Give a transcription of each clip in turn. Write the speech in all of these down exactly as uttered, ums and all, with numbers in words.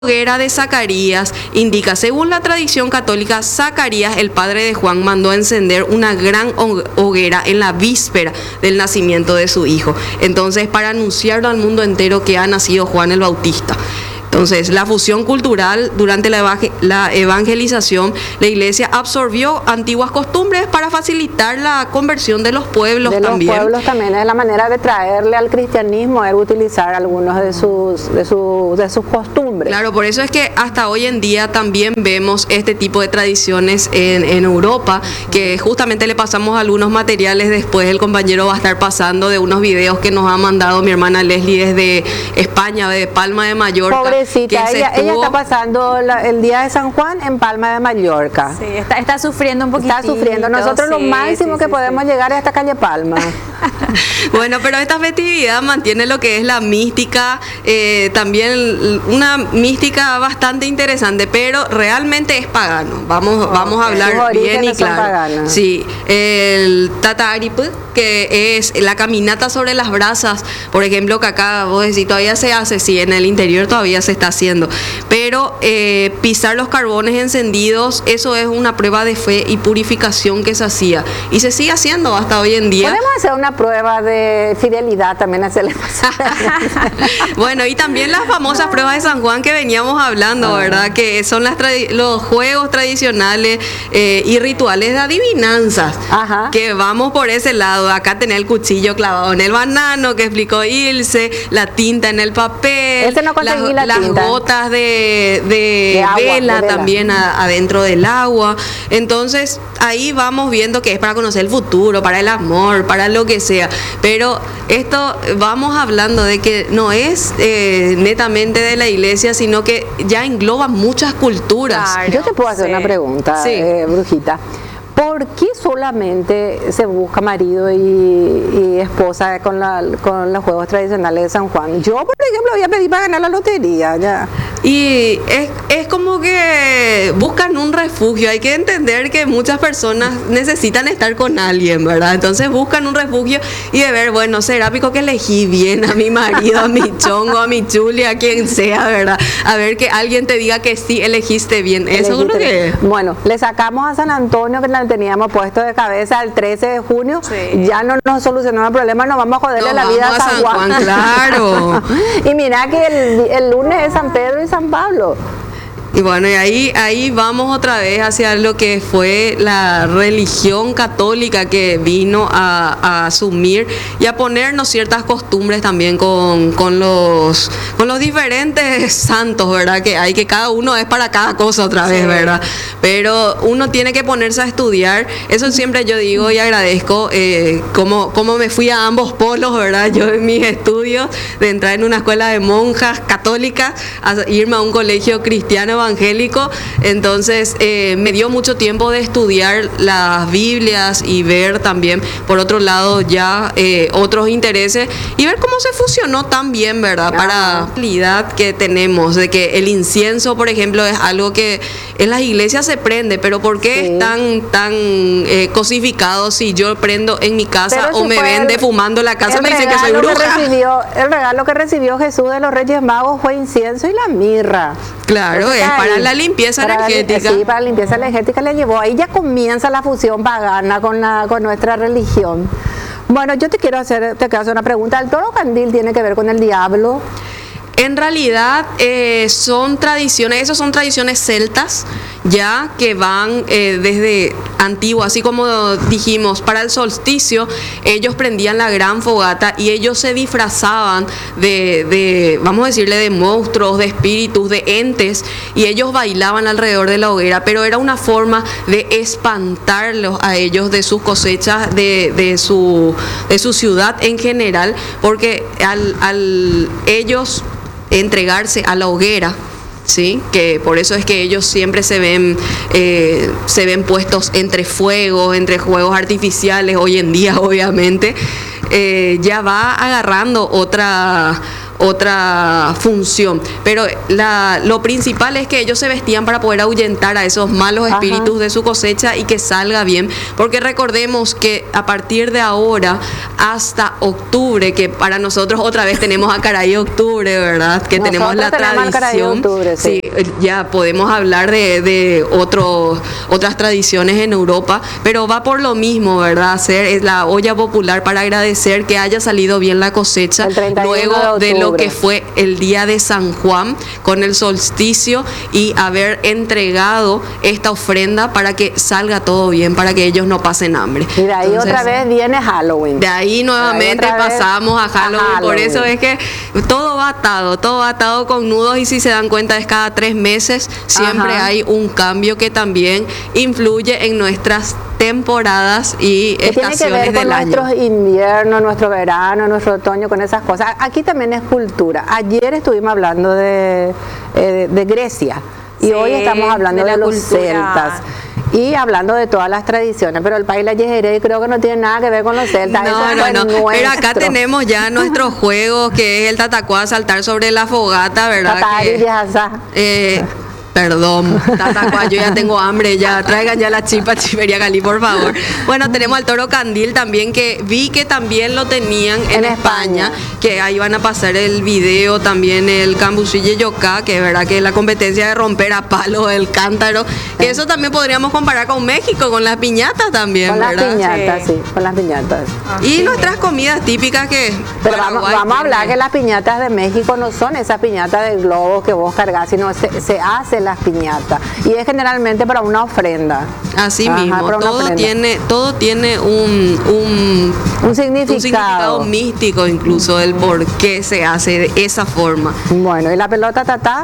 hoguera de Zacarías indica, según la tradición católica, Zacarías, el padre de Juan, mandó a encender una gran hoguera en la víspera del nacimiento de su hijo. Entonces, para anunciarlo al mundo entero que ha nacido Juan el Bautista. Entonces, la fusión cultural durante la, evang- la evangelización, la iglesia absorbió antiguas costumbres para facilitar la conversión de los pueblos de también. los pueblos también es la manera de traerle al cristianismo, es utilizar algunos de sus, de, su, de sus costumbres. Claro, por eso es que hasta hoy en día también vemos este tipo de tradiciones en, en Europa, que justamente le pasamos algunos materiales después, el compañero va a estar pasando de unos videos que nos ha mandado mi hermana Leslie desde España, de Palma de Mallorca. Pobrecita, ella, estuvo... ella está pasando la, el día de San Juan en Palma de Mallorca. Sí, está, está sufriendo un poquito. Está sufriendo. Nosotros sí, lo máximo sí, que sí, podemos sí. llegar es hasta calle Palma. Bueno, pero esta festividad mantiene lo que es la mística, eh, también una mística bastante interesante, pero realmente es pagano. Vamos, okay. vamos a hablar bien y claro. Sí, el Tatarip, que es la caminata sobre las brasas, por ejemplo, que acá vos decís, todavía se hace, sí, en el interior todavía se está haciendo, pero eh, pisar los carbones encendidos, eso es una prueba de fe y purificación que se hacía y se sigue haciendo hasta hoy en día. Podemos hacer una prueba de fidelidad también, hacerle pasar. Bueno, y también las famosas pruebas de San Juan que veníamos hablando, ¿verdad? Que son las los juegos tradicionales eh, y rituales de adivinanzas. Ajá. Que vamos por ese lado. Acá tenés el cuchillo clavado en el banano, que explicó Ilse, la tinta en el papel, Ese no conseguí las, la las gotas de, de, de, agua, vela, de vela también a, adentro del agua. Entonces, ahí vamos viendo que es para conocer el futuro, para el amor, para lo que sea. Pero esto vamos hablando de que no es eh, netamente de la iglesia, sino que ya engloba muchas culturas. Claro, yo te puedo hacer sí. una pregunta, sí. eh, Brujita. ¿Por qué solamente se busca marido y, y esposa con, la, con los juegos tradicionales de San Juan? Yo, por ejemplo, voy a pedir para ganar la lotería. Ya. Y es, es como que buscan un refugio. Hay que entender que muchas personas necesitan estar con alguien, ¿verdad? Entonces buscan un refugio y de ver, bueno, será pico que elegí bien a mi marido, a mi chongo, a mi chuli, a quien sea, ¿verdad? A ver que alguien te diga que sí elegiste bien. Eso es lo que... Bueno, le sacamos a San Antonio, que la teníamos puesto de cabeza el trece de junio, sí. ya no nos solucionó el problema, nos vamos a joderle no, la vida a San, San Juan. Juan claro. Y mira que el, el lunes es San Pedro y San Pablo. Y bueno, y ahí, ahí vamos otra vez hacia lo que fue la religión católica que vino a, a asumir y a ponernos ciertas costumbres también con, con, los, con los diferentes santos, ¿verdad? Que hay que cada uno es para cada cosa otra vez, sí. ¿verdad? Pero uno tiene que ponerse a estudiar. Eso siempre yo digo y agradezco eh, como, como me fui a ambos polos, ¿verdad? Yo en mis estudios de entrar en una escuela de monjas católicas a irme a un colegio cristiano evangélico, entonces eh, me dio mucho tiempo de estudiar las Biblias y ver también por otro lado ya eh, otros intereses y ver cómo se fusionó tan bien, ¿verdad? Para la realidad que tenemos de que el incienso, por ejemplo, es algo que en las iglesias se prende, pero ¿por qué sí. es tan tan eh, cosificado si yo prendo en mi casa pero o si me ven defumando la casa me dicen que soy bruja? Que recibió, el regalo que recibió Jesús de los Reyes Magos fue incienso y la mirra. Claro, es para la limpieza para energética. La, sí, para la limpieza energética le llevó. Ahí ya comienza la fusión pagana con, la, con nuestra religión. Bueno, yo te quiero hacer, te quiero hacer una pregunta. ¿El toro candil tiene que ver con el diablo? En realidad eh, son tradiciones, esas son tradiciones celtas, ya que van eh, desde antiguo, así como dijimos, para el solsticio ellos prendían la gran fogata y ellos se disfrazaban de, de, vamos a decirle, de monstruos, de espíritus, de entes, y ellos bailaban alrededor de la hoguera, pero era una forma de espantarlos a ellos de sus cosechas, de, de, su, de su ciudad en general, porque al, al ellos entregarse a la hoguera, sí, que por eso es que ellos siempre se ven eh, se ven puestos entre fuegos, entre juegos artificiales hoy en día, obviamente, eh, ya va agarrando otra otra función. Pero la, lo principal es que ellos se vestían para poder ahuyentar a esos malos espíritus Ajá. de su cosecha y que salga bien, porque recordemos que a partir de ahora hasta octubre, que para nosotros otra vez tenemos a Caray Octubre, ¿verdad? Que nosotros tenemos la tenemos tradición, octubre, sí. sí, ya podemos hablar de, de otros, otras tradiciones en Europa, pero va por lo mismo, ¿verdad? Hacer es la olla popular para agradecer que haya salido bien la cosecha luego de, de lo que fue el día de San Juan con el solsticio y haber entregado esta ofrenda para que salga todo bien, para que ellos no pasen hambre. Y de ahí Entonces, otra vez viene Halloween. De ahí nuevamente ahí pasamos a Halloween. a Halloween, por eso es que todo va atado, todo va atado con nudos y si se dan cuenta es cada tres meses, siempre Ajá. hay un cambio que también influye en nuestras temporadas y que estaciones tiene que ver con del año. Nuestros inviernos, nuestro verano, nuestro otoño, con esas cosas. Aquí también es cultura. Ayer estuvimos hablando de, eh, de Grecia y sí, hoy estamos hablando de, de los cultura. celtas. Y hablando de todas las tradiciones, pero el país la Yejerey creo que no tiene nada que ver con los celtas. No, Eso no, no. Pero acá tenemos ya nuestros juegos, que es el tatacuá, saltar sobre la fogata, ¿verdad? Tatari, que, eh, Perdón, Tatacua, yo ya tengo hambre, ya traigan ya la chipa Chivería Cali, por favor. Bueno, tenemos al toro candil también, que vi que también lo tenían en, en España, España, que ahí van a pasar el video, también el Cambuchille Yoká, que es verdad que es la competencia de romper a palo el cántaro, que eso también podríamos comparar con México, con las piñatas también, con ¿verdad? Con las piñatas, sí. sí, con las piñatas. Ah, y sí. nuestras comidas típicas que... Pero vamos, vamos a hablar que las piñatas de México no son esas piñatas de globos que vos cargas, sino se, se hace las piñatas y es generalmente para una ofrenda. Así Ajá, mismo, todo ofrenda. tiene todo tiene un un, un, significado. un significado místico, incluso el por qué se hace de esa forma. Bueno, ¿y la pelota tatá?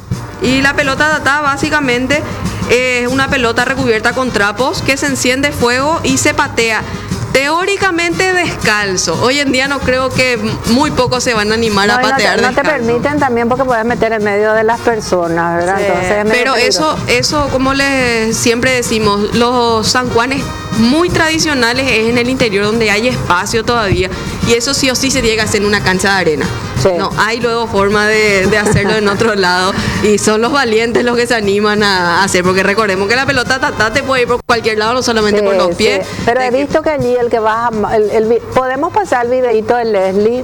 Y la pelota tatá básicamente es una pelota recubierta con trapos que se enciende fuego y se patea. Teóricamente descalzo. Hoy en día no creo que muy pocos se van a animar no, a patear no te, no te permiten también porque puedes meter en medio de las personas, ¿verdad? Sí. Entonces, pero eso, eso como les siempre decimos, los San Juanes muy tradicionales es en el interior donde hay espacio todavía y eso sí o sí se llega a hacer en una cancha de arena. Sí. No hay luego forma de, de hacerlo en otro lado y son los valientes los que se animan a hacer, porque recordemos que la pelota tatá te puede ir por cualquier lado, no solamente sí, por los pies. Sí. Pero he visto que allí el que baja, el, el, podemos pasar el videito de Leslie,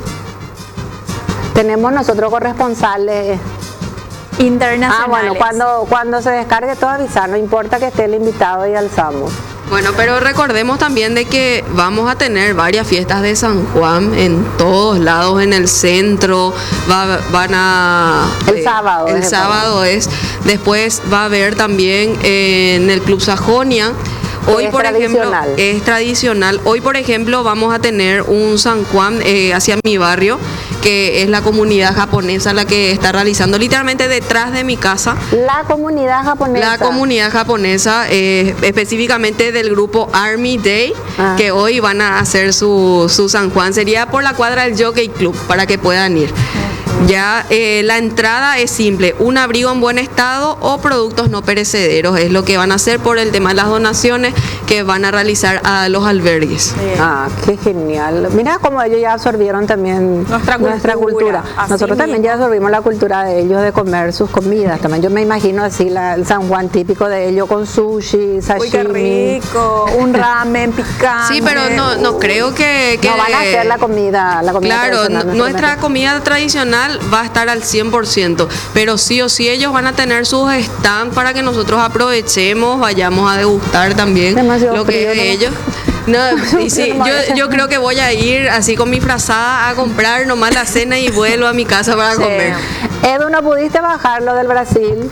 tenemos nosotros corresponsales internacionales. Ah, bueno, cuando, cuando se descargue todo avisar, no importa que esté el invitado y alzamos. Bueno, pero recordemos también de que vamos a tener varias fiestas de San Juan en todos lados, en el centro, va, van a... El eh, sábado. El sábado es, después va a haber también eh, en el Club Sajonia. Hoy, es por tradicional. ejemplo, es tradicional. Hoy, por ejemplo, vamos a tener un San Juan eh, hacia mi barrio, que es la comunidad japonesa la que está realizando, literalmente detrás de mi casa. La comunidad japonesa. La comunidad japonesa, eh, específicamente del grupo Army Day, ah. que hoy van a hacer su, su San Juan. Sería por la cuadra del Jockey Club, para que puedan ir. Ya eh, la entrada es simple, un abrigo en buen estado o productos no perecederos, es lo que van a hacer por el tema de las donaciones que van a realizar a los albergues. Bien. Ah, qué genial. Mira cómo ellos ya absorbieron también nuestra cultura. Nuestra cultura. Nosotros mismo. también ya absorbimos la cultura de ellos de comer sus comidas. También yo me imagino así la, el San Juan típico de ellos con sushi, sashimi. Uy, qué rico, un ramen picante. Sí, pero no, no creo que, que... No van a hacer la comida, la comida Claro, tradicional. nuestra comida tradicional va a estar al cien por ciento, pero sí o sí ellos van a tener sus stands para que nosotros aprovechemos, vayamos a degustar también Demasiado lo que frío, es ¿no? ellos. No, y sí, yo, yo creo que voy a ir así con mi frazada a comprar nomás la cena y vuelvo a mi casa para sí. comer. Edu, ¿no pudiste bajarlo del Brasil?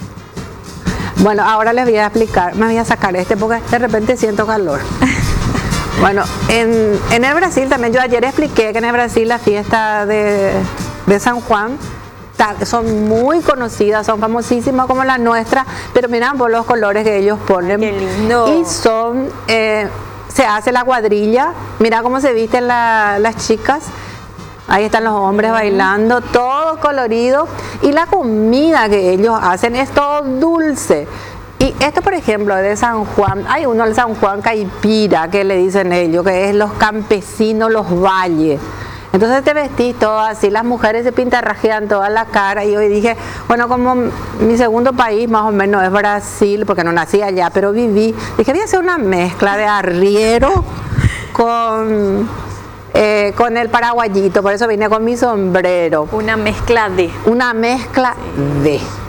Bueno, ahora les voy a explicar, me voy a sacar este porque de repente siento calor. Bueno, en, en el Brasil también, yo ayer expliqué que en el Brasil la fiesta de, de San Juan son muy conocidas, son famosísimas como la nuestra, pero miran por los colores que ellos ponen. Qué lindo. Y son, eh, se hace la cuadrilla, mira cómo se visten la, las chicas. Ahí están los hombres uh-huh. bailando, todo colorido. Y la comida que ellos hacen es todo dulce. Y esto, por ejemplo, de San Juan, hay uno, el San Juan Caipira, que le dicen ellos, que es los campesinos, los valles. Entonces te vestís todo así, las mujeres se pintarrajean toda la cara y hoy dije, bueno, como mi segundo país más o menos es Brasil, porque no nací allá, pero viví, dije, voy a hacer una mezcla de arriero con, eh, con el paraguayito, por eso vine con mi sombrero. Una mezcla de. Una mezcla de.